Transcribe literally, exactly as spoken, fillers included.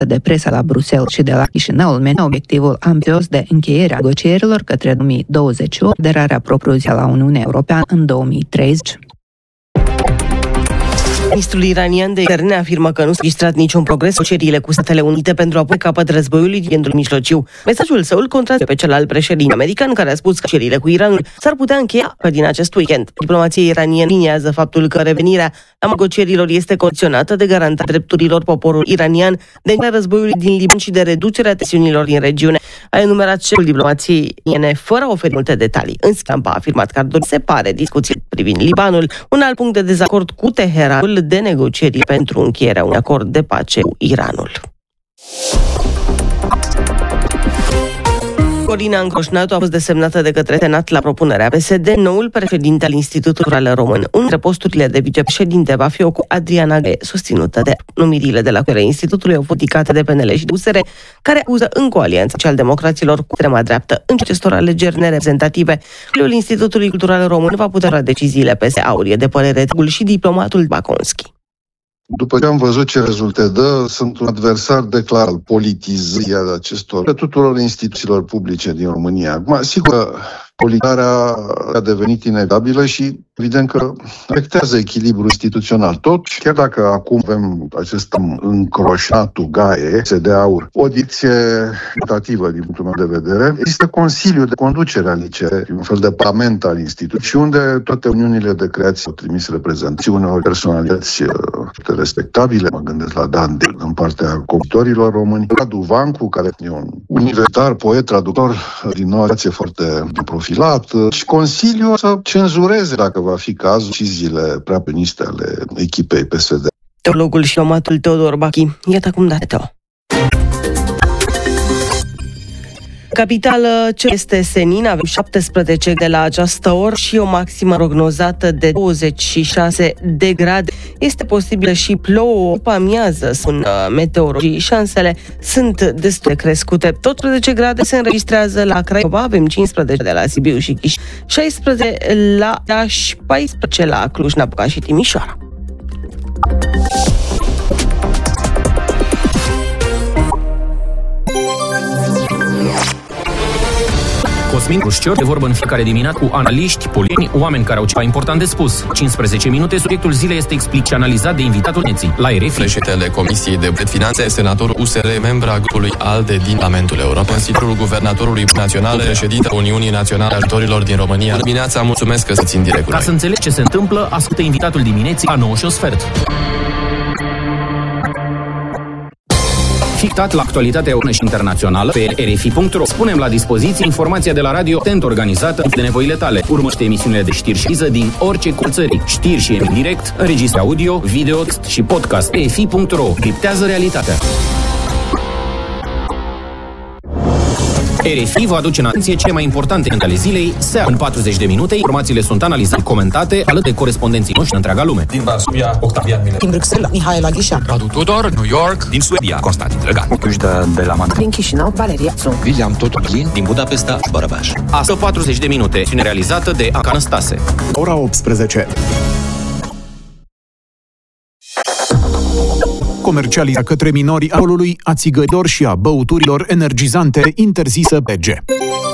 de presă la Bruxelles și de la Chișinău menține obiectivul ambițios de încheiere a negocierilor către două mii douăzeci și opt, aderarea propriu-zisă la Uniunea Europeană în două mii treizeci. Ministrul iranian de externe afirmă că nu s-a registrat niciun progres în negocierile cu Statele Unite pentru a pune capăt războiului din Orientul Mijlociu. Mesajul său îl contrazice pe cel al președintelui american, care a spus că negocierile cu Iranul s-ar putea încheia din acest weekend. Diplomația iraniană liniază faptul că revenirea la negocierilor este condiționată de garantarea drepturilor poporului iranian de încheierea războiului din Liban și de reducerea tensiunilor din regiune. A enumerat șeful diplomației iraniene fără a oferi multe detalii. În schimb, a afirmat că ar dori să separe discuții privind Libanul, un alt punct de dezacord cu Teheranul, de negocieri pentru încheierea unui acord de pace cu Iranul. Corina Încroșnatu a fost desemnată de către Senat la propunerea P S D, noul președinte al Institutului Cultural Român. Unul dintre posturile de vicepreședinte va fi ocupat Adriana Gaie, susținută de numirile de la care Institutului au fost indicate de P N L și de U S R, care acuză încă o alianță social-democraților cu extrema dreaptă. În acestor alegeri nereprezentative, Consiliul Institutului Cultural Român va putea lua deciziile P S Aurie, de părere Tegul și diplomatul Baconski. După ce am văzut ce rezultate dă, sunt un adversar declar al politizării acestor, de tuturor instituțiilor publice din România. Acum, sigur, politicarea a devenit inevitabilă și evident că afectează echilibrul instituțional. Tot, chiar dacă acum avem acest încroșnatul Gaie, S D Aur, o dicție mutativă din punctul meu de vedere, există Consiliul de Conducere al I C R, un fel de parlament al instituției, unde toate uniunile de creație au trimis reprezentanți, uneori personalități respectabile, mă gândesc la Dan Dale, în partea compostorilor români, Radu Vancu, care e un universitar, poet, traductor din o relație foarte profilat, și Consiliul să cenzureze, dacă va fi cazul, deciziile prea peniste ale echipei P S D. Teologul și diplomatul Teodor Bachi. Iată cum da, Teo. Capitală ce este senin, avem șaptesprezece de la această oră și o maximă prognozată de douăzeci și șase de grade. Este posibilă și plouă după amiază, spun meteorologii. Șansele sunt destul de crescute. Tot zece grade se înregistrează la Craiova, avem cincisprezece de la Sibiu și Chișinău, șaisprezece la Iași, paisprezece la Cluj-Napoca și Timișoara. Cosmin Crușcior de vorbă în fiecare dimineață cu analiști, politicieni, oameni care au ceva important de spus. cincisprezece minute, subiectul zilei este explicat analizat de invitatul neții la R F I. Președintele Comisiei de Finanțe, senatorul U S R, membra grupului ALDE din Parlamentul European, Consiliul Guvernatorului Național, președintele Uniunii Naționale a Ajutorilor din România. Dimineața, mulțumesc că sunteți în direct. Ca să înțelegi ce se întâmplă, ascultă invitatul dimineții la nouă și o sfert. Fictat la actualitatea europeană și internațională pe R F I punct ro. Spunem la dispoziție informația de la radio atent organizată de nevoile tale. Urmăște emisiunile de știri și viză din orice colț țării. Știri și în direct, înregistre audio, video, text și podcast. R F I punct ro. Criptează realitatea. R F I vă aduce în atenție cele mai importante ale zilei. Seara, în patruzeci de minute, informațiile sunt analizate, comentate, alături de corespondenții noștri în întreaga lume. Din Varsovia, Octavian Mile. Din Bruxelles, Mihaela Ghișan. Radu Tudor, New York. Din Suedia, Constantin Drăgan. Cușda de la Manta. Din Chișinău, Valeria Sun. William Totoglin. Din Budapesta, Bărăbaș. Astăzi patruzeci de minute, cine realizată de Anca Năstase. Ora optsprezece. Comercializarea către minori alcoolului, a țigărilor și a băuturilor energizante interzisă P G.